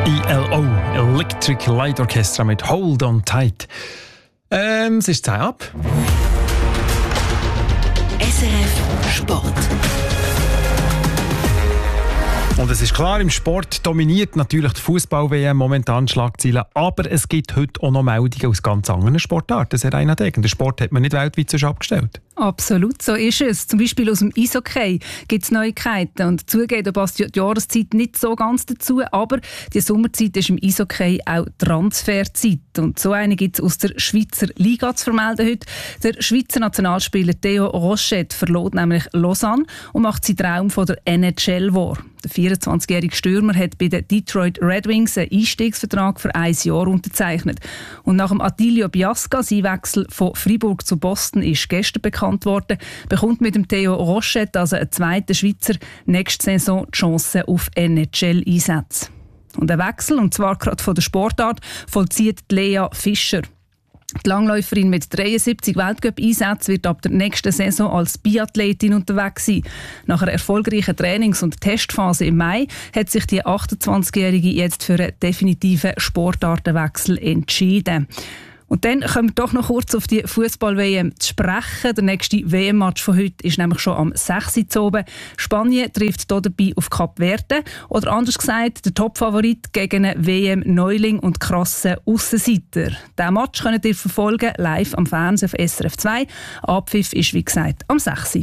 ELO, Electric Light Orchestra mit Hold on Tight. Es ist 10 ab. SRF Sport. Und es ist klar, im Sport dominiert natürlich die Fußball-WM momentan Schlagzeilen, aber es gibt heute auch noch Meldungen aus ganz anderen Sportarten. Serena Degen, den Sport hat man nicht weltweit sonst abgestellt. Absolut, so ist es. Zum Beispiel aus dem Eishockey gibt es Neuigkeiten. Und zugegeben, da passt die Jahreszeit nicht so ganz dazu, aber die Sommerzeit ist im Eishockey auch Transferzeit. Und so eine gibt es aus der Schweizer Liga zu vermelden heute. Der Schweizer Nationalspieler Theo Rochette verlor nämlich Lausanne und macht seinen Traum von der NHL wahr. Der 24-jährige Stürmer hat bei den Detroit Red Wings einen Einstiegsvertrag für 1 Jahr unterzeichnet. Und nach dem Attilio Biasca, sein Wechsel von Freiburg zu Boston, ist gestern bekannt worden, bekommt mit dem Theo Rochette, also ein zweiter Schweizer, nächste Saison die Chance auf NHL-Einsätze. Und ein Wechsel, und zwar gerade von der Sportart, vollzieht Lea Fischer. Die Langläuferin mit 73 Weltcup-Einsätzen wird ab der nächsten Saison als Biathletin unterwegs sein. Nach einer erfolgreichen Trainings- und Testphase im Mai hat sich die 28-Jährige jetzt für einen definitiven Sportartenwechsel entschieden. Und dann kommen wir doch noch kurz auf die Fußball-WM zu sprechen. Der nächste WM-Match von heute ist nämlich schon am 6. Uhr oben. Spanien trifft hier dabei auf Kap Verde. Oder anders gesagt, der Top-Favorit gegen einen WM-Neuling und krassen Aussenseiter. Diesen Match könnt ihr verfolgen, live am Fernsehen auf SRF 2. Abpfiff ist, wie gesagt, am 6. Uhr.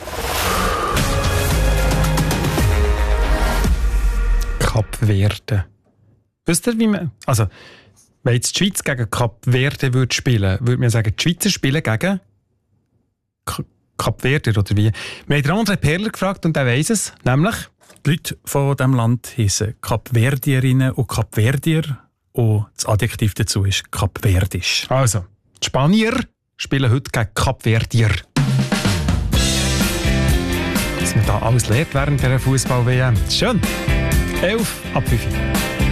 Kap Verde. Wisst ihr, wie man... Also, wenn jetzt die Schweiz gegen Kap Verde spielen würde man sagen, die Schweizer spielen gegen Kap Verde, oder wie? Wir haben André Perler gefragt und er weiss es, nämlich... Die Leute von diesem Land heissen Kapverdierinnen und Kapverdier und das Adjektiv dazu ist Kapverdisch. Also, die Spanier spielen heute gegen Kapverdier. Was man da alles lernt während dieser Fußball-WM. Schön. 11 ab 5.